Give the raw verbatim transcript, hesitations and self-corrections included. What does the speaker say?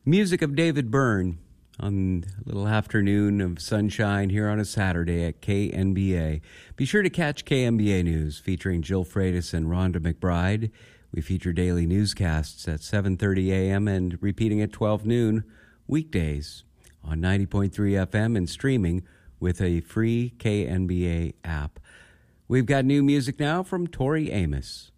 Music of David Byrne on a little afternoon of sunshine here on a Saturday at K N B A. Be sure to catch K N B A News featuring Jill Freitas and Rhonda McBride. We feature daily newscasts at seven thirty a.m. and repeating at twelve noon weekdays on ninety point three F M and streaming with a free K N B A app. We've got new music now from Tori Amos.